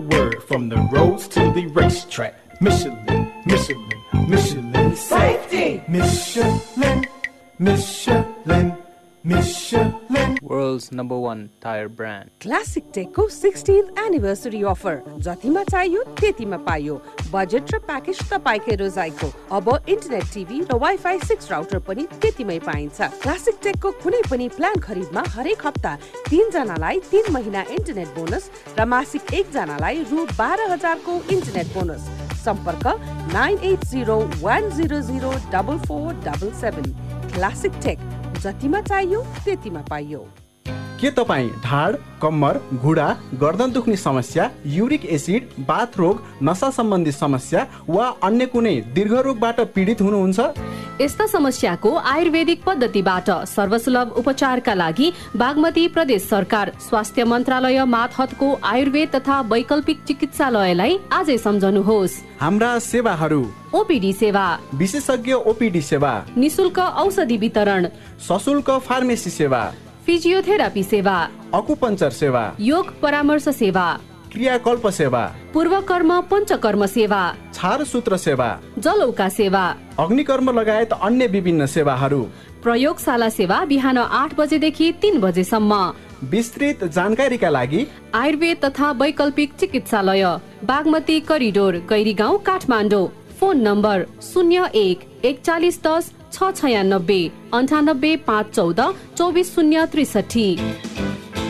Word from the roads to the racetrack. Michelin, Michelin, Michelin. Safety! Michelin, Michelin, Michelin. World's #1 tire brand. Classic Tech को 16th anniversary offer. जतिमा चाहियो त्यतिमा पाइयो. Budget र package तपाईकै रोजाइको. अब internet TV र wifi 6 router पनि त्यतिमै पाइन्छ. क्लासिक टेक को कुनै पनि प्लान खरिदमा हरेक हप्ता 3 जनालाई 3 महिना इन्टरनेट बोनस र मासिक 1 जनालाई रु 12,000 को इन्टरनेट बोनस. सम्पर्क 9801004477. क्लासिक टेक, जतिमा चाहियो त्यतिमा पाइयो. के तपाईँ ढाड, कम्मर, घुँडा, गर्दन दुख्ने समस्या, युरिक एसिड, बाथ रोग, नशा सम्बन्धी समस्या वा अन्य कुनै दीर्घ रोगबाट पीडित हुनुहुन्छ? यस्ता समस्याको आयुर्वेदिक पद्धतिबाट सर्वसुलभ उपचारका लागि बागमती प्रदेश सरकार स्वास्थ्य मन्त्रालय मातहतको आयुर्वेद तथा वैकल्पिक चिकित्सालयलाई आजै सम्झनुहोस्. हाम्रा सेवाहरू: ओपीडी सेवा, विशेषज्ञ ओपीडी सेवा, निशुल्क औषधि वितरण, सशुल्क फार्मेसी सेवा, फिजियोथेरापी सेवा, अकुपञ्चर सेवा, योग परामर्श सेवा, क्रियाकल्प सेवा, पूर्वकर्म पञ्चकर्म सेवा, छारसूत्र सेवा, जलौका सेवा, अग्निकर्म लगायत अन्य विभिन्न सेवाहरू. प्रयोगशाला सेवा बिहान 8 बजेदेखि 3 बजेसम्म. विस्तृत जानकारीका लागि आयुर्वेद तथा वैकल्पिक चिकित्सालय, Bagmati corridor, Gairigaun, Kathmandu. Phone number 01 4110 696 98 514 24063.